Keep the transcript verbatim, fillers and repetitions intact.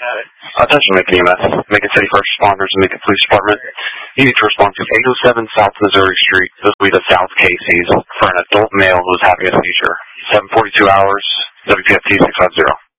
Attention, Macon E M S, Macon City First Responders, and Macon Police Department. You need to respond to eight oh seven South Missouri Street, this will be the South Casey's, for an adult male who is having a seizure. seven forty-two hours, W P F T six five zero.